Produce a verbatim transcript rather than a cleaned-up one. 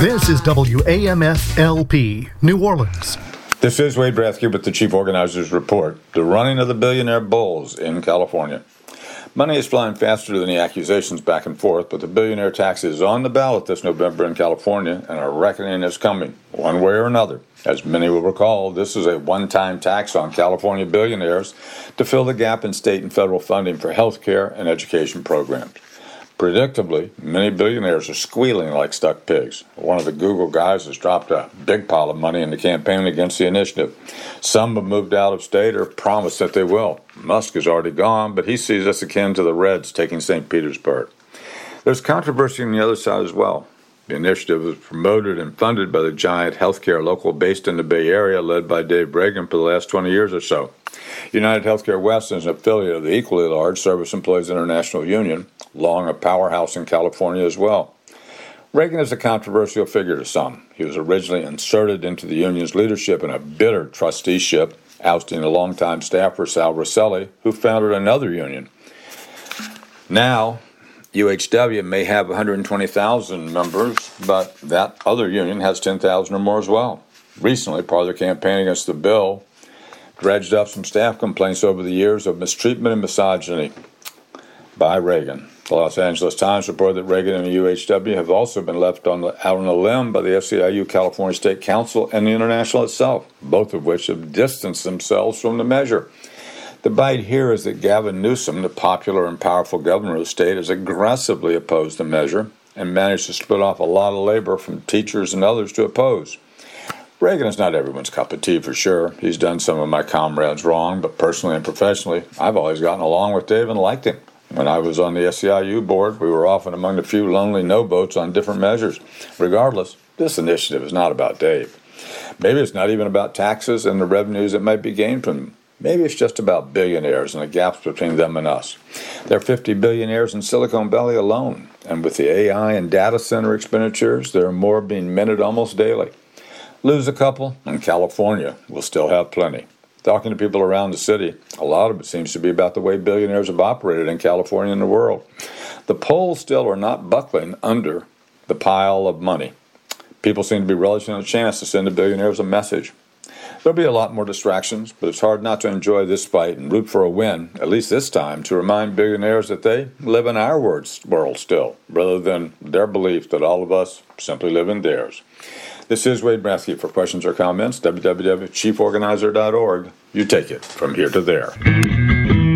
This is W A M F L P, New Orleans. This is Wade Brathke with the Chief Organizer's Report, the running of the billionaire bulls in California. Money is flying faster than the accusations back and forth, but the billionaire tax is on the ballot this November in California, and a reckoning is coming, one way or another. As many will recall, this is a one-time tax on California billionaires to fill the gap in state and federal funding for health care and education programs. Predictably, many billionaires are squealing like stuck pigs. One of the Google guys has dropped a big pile of money in the campaign against the initiative. Some have moved out of state or promised that they will. Musk is already gone, but he sees us akin to the Reds taking Saint Petersburg. There's controversy on the other side as well. The initiative was promoted and funded by the giant healthcare local based in the Bay Area, led by Dave Reagan for the last twenty years or so. United Healthcare West is an affiliate of the equally large Service Employees International Union, long a powerhouse in California as well. Reagan is a controversial figure to some. He was originally inserted into the union's leadership in a bitter trusteeship, ousting a longtime staffer, Sal Rosselli, who founded another union. Now, U H W may have one hundred twenty thousand members, but that other union has ten thousand or more as well. Recently, part of the campaign against the bill dredged up some staff complaints over the years of mistreatment and misogyny by Reagan. The Los Angeles Times reported that Reagan and the U H W have also been left on the, out on a limb by the F C I U, California State Council, and the International itself, both of which have distanced themselves from the measure. The bite here is that Gavin Newsom, the popular and powerful governor of the state, has aggressively opposed the measure and managed to split off a lot of labor from teachers and others to oppose. Reagan is not everyone's cup of tea for sure. He's done some of my comrades wrong, but personally and professionally, I've always gotten along with Dave and liked him. When I was on the S C I U board, we were often among the few lonely no votes on different measures. Regardless, this initiative is not about Dave. Maybe it's not even about taxes and the revenues that might be gained from them. Maybe it's just about billionaires and the gaps between them and us. There are fifty billionaires in Silicon Valley alone, and with the A I and data center expenditures, there are more being minted almost daily. Lose a couple, and California will still have plenty. Talking to people around the city, a lot of it seems to be about the way billionaires have operated in California and the world. The polls still are not buckling under the pile of money. People seem to be relishing a chance to send the billionaires a message. There'll be a lot more distractions, but it's hard not to enjoy this fight and root for a win, at least this time, to remind billionaires that they live in our world still, rather than their belief that all of us simply live in theirs. This is Wade Brathke. For questions or comments, w w w dot chief organizer dot org. You take it from here to there.